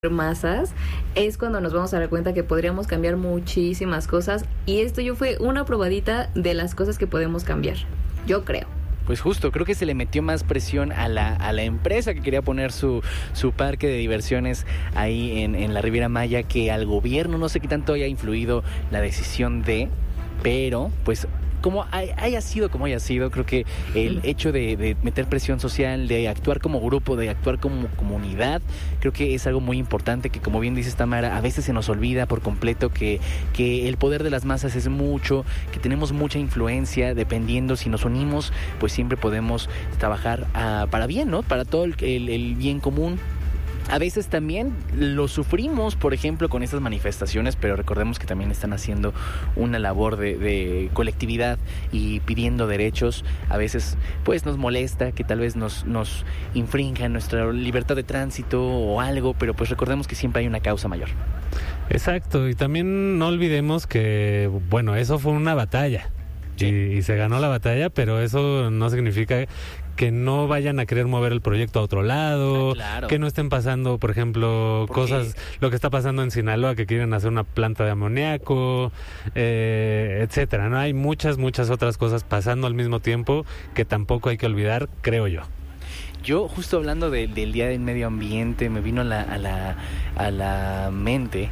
masas, es cuando nos vamos a dar cuenta que podríamos cambiar muchísimas cosas, y esto yo fue una probadita de las cosas que podemos cambiar, yo creo. Pues justo, creo que se le metió más presión a la empresa que quería poner su parque de diversiones ahí en la Riviera Maya que al gobierno. No sé qué tanto haya influido la decisión pero pues como haya sido como haya sido, creo que el hecho de meter presión social, de actuar como grupo, de actuar como comunidad, creo que es algo muy importante, que como bien dices, Tamara, a veces se nos olvida por completo que el poder de las masas es mucho, que tenemos mucha influencia, dependiendo si nos unimos, pues siempre podemos trabajar para bien, ¿no? Para todo el bien común. A veces también lo sufrimos, por ejemplo, con estas manifestaciones, pero recordemos que también están haciendo una labor de colectividad y pidiendo derechos. A veces pues nos molesta que tal vez nos infrinjan nuestra libertad de tránsito o algo, pero pues recordemos que siempre hay una causa mayor. Exacto, y también no olvidemos que, bueno, eso fue una batalla. Sí. Y se ganó la batalla, pero eso no significa que no vayan a querer mover el proyecto a otro lado, claro. Que no estén pasando, por ejemplo, cosas, lo que está pasando en Sinaloa, que quieren hacer una planta de amoníaco, etcétera, ¿no? Hay muchas otras cosas pasando al mismo tiempo que tampoco hay que olvidar, creo yo. Yo, justo hablando del Día del Medio Ambiente, me vino a la mente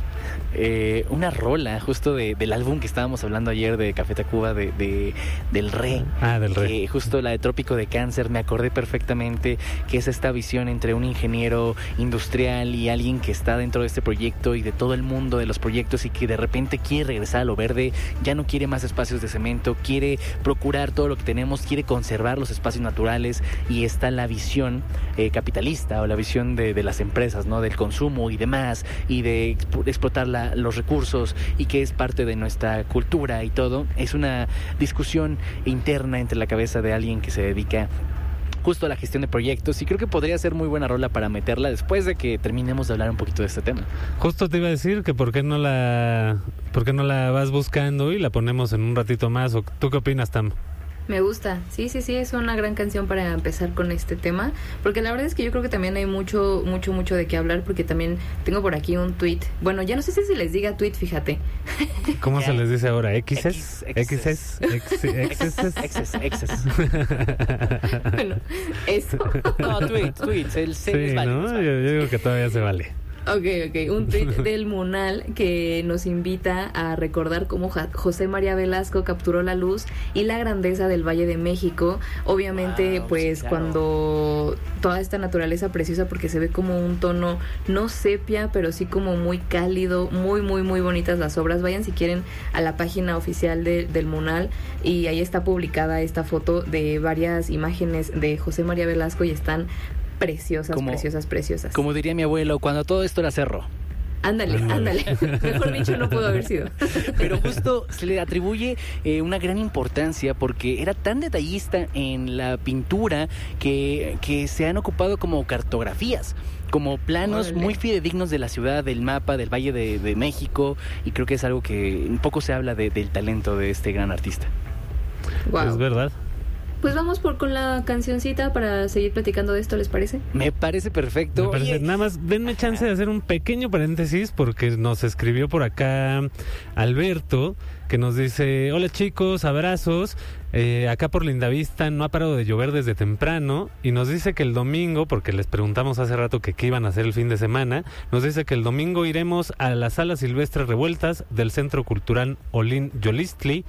una rola justo del álbum que estábamos hablando ayer de Café Tacuba, del Re. Del Re. Que justo la de Trópico de Cáncer, me acordé perfectamente que es esta visión entre un ingeniero industrial y alguien que está dentro de este proyecto y de todo el mundo de los proyectos, y que de repente quiere regresar a lo verde, ya no quiere más espacios de cemento, quiere procurar todo lo que tenemos, quiere conservar los espacios naturales, y está la visión capitalista o la visión de las empresas, ¿no? Del consumo y demás, y de explotar los recursos, y que es parte de nuestra cultura y todo. Es una discusión interna entre la cabeza de alguien que se dedica justo a la gestión de proyectos, y creo que podría ser muy buena rola para meterla después de que terminemos de hablar un poquito de este tema. Justo te iba a decir que ¿por qué no la vas buscando y la ponemos en un ratito más? ¿O tú qué opinas, Tam? Me gusta, sí, es una gran canción para empezar con este tema, porque la verdad es que yo creo que también hay mucho de qué hablar, porque también tengo por aquí un tweet. Bueno, ya no sé si les diga tweet, fíjate. ¿Cómo se les dice ahora? ¿Xs? Bueno, eso. No, tweets, el C es válido. ¿No? Yo digo que todavía se vale. Ok, un tweet del Munal que nos invita a recordar cómo José María Velasco capturó la luz y la grandeza del Valle de México. Obviamente, pues sí, claro. Cuando toda esta naturaleza preciosa, porque se ve como un tono no sepia, pero sí como muy cálido, muy bonitas las obras. Vayan si quieren a la página oficial del Munal, y ahí está publicada esta foto de varias imágenes de José María Velasco, y están preciosas. Como diría mi abuelo, cuando todo esto era cerro. Ándale. Mejor dicho, no pudo haber sido. Pero justo se le atribuye una gran importancia, porque era tan detallista en la pintura que se han ocupado como cartografías, como planos muy fidedignos de la ciudad, del mapa, del Valle de México, y creo que es algo que un poco se habla del talento de este gran artista. Wow. Es verdad. Pues vamos con la cancioncita para seguir platicando de esto, ¿les parece? Me parece perfecto. Nada más, denme chance de hacer un pequeño paréntesis, porque nos escribió por acá Alberto, que nos dice: hola chicos, abrazos, acá por Lindavista no ha parado de llover desde temprano, y nos dice que el domingo, porque les preguntamos hace rato que qué iban a hacer el fin de semana, nos dice que el domingo iremos a las salas silvestres revueltas del Centro Cultural Olin Yolistli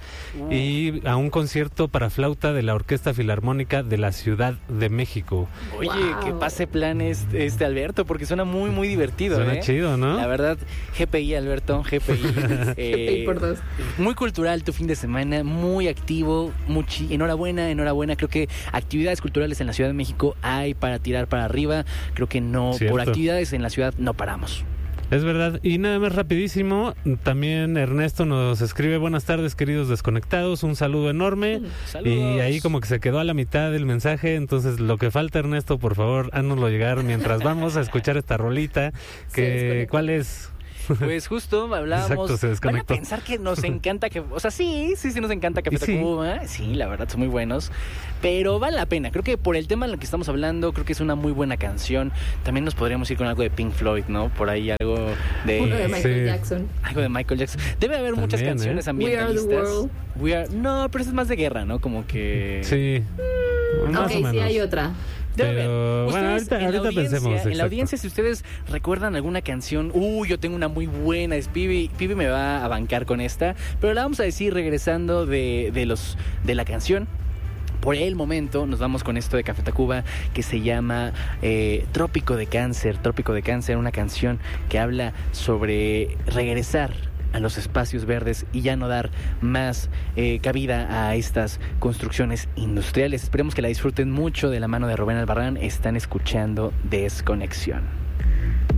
y a un concierto para flauta de la Orquesta Filarmónica de la Ciudad de México. Oye, wow. Que pase planes Alberto, porque suena muy divertido. Suena chido, ¿no? La verdad, GPI, Alberto, GPI. GPI por dos. Muy cultural tu fin de semana, muy activo, enhorabuena. Creo que actividades culturales en la Ciudad de México hay para tirar para arriba. Creo que no, cierto. Por actividades en la ciudad no paramos. Es verdad. Y nada más rapidísimo, también Ernesto nos escribe: buenas tardes, queridos desconectados, un saludo enorme. Saludos. Y ahí como que se quedó a la mitad del mensaje, entonces lo que falta, Ernesto, por favor, hánoslo llegar mientras vamos a escuchar esta rolita. ¿Cuál es? Pues justo hablábamos. Exacto, se desconectó. Van a pensar que nos encanta que, o sea, sí nos encanta Café Tacuba. Sí, la verdad, son muy buenos. Pero vale la pena. Creo que por el tema en el que estamos hablando, creo que es una muy buena canción. También nos podríamos ir con algo de Pink Floyd, ¿no? Por ahí algo de... Uno de Michael Jackson. Algo de Michael Jackson. Debe haber También, muchas canciones ambientalistas. We Are the World. No, pero eso es más de guerra, ¿no? Como que... Sí. Más Ok, o menos. sí hay otra. Pero bueno, ahorita pensemos. En la audiencia, si ustedes recuerdan alguna canción, yo tengo una muy buena, es Pibi me va a bancar con esta, pero la vamos a decir regresando de la canción. Por el momento nos vamos con esto de Café Tacuba que se llama Trópico de Cáncer, una canción que habla sobre regresar a los espacios verdes y ya no dar más cabida a estas construcciones industriales. Esperemos que la disfruten mucho de la mano de Rubén Albarrán. Están escuchando Desconexión.